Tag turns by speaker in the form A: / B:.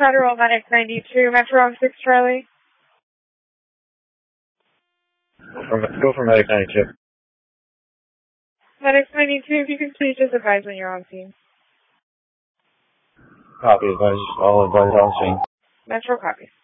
A: Federal Medic 92, Metro 6 Charlie.
B: Go for Medic 92.
A: Medic 92, if you could please just advise when you're on scene.
B: Copy, advise. I'll advise on scene.
A: Metro copy.